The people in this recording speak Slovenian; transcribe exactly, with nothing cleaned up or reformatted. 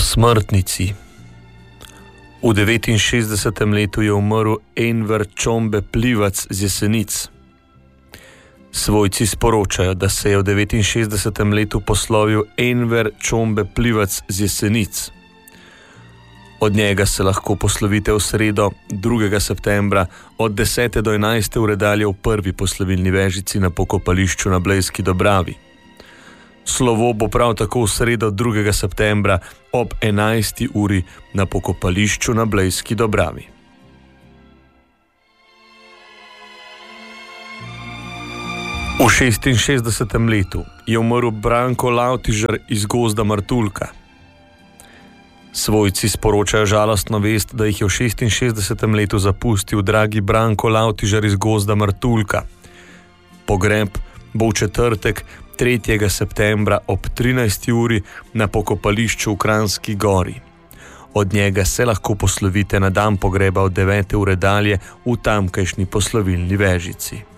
Osmrtnici. V devetinšestdesetem letu je umrl Enver Čombe Plivac z Jesenic. Svojci sporočajo, da se je v devetinšestdesetem letu poslovil Enver Čombe Plivac z Jesenic. Od njega se lahko poslovite v sredo, drugega septembra, od desete do enajste ure dalje v prvi poslovilni vežici na pokopališču na Blejski Dobravi. Slovo bo prav tako v sredo, drugega septembra, ob enajsti uri na pokopališču na Blejski Dobravi. V šestinšestdesetem letu je umrl Branko Lavtižar iz gozda Martuljka. Svojci sporočajo žalostno vest, da jih je v šestinšestdesetem letu zapustil dragi Branko Lavtižar iz gozda Martuljka. Pogreb bo v četrtek, tretjega septembra ob trinajsti uri na pokopališču v Kranjski Gori. Od njega se lahko poslovite na dan pogreba od devete ure dalje v tamkajšnji poslovilni vežici.